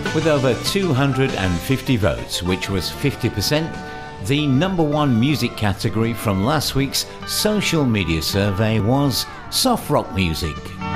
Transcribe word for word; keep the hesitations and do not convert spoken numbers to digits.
With over two hundred fifty votes, which was fifty percent, the number one music category from last week's social media survey was soft rock music.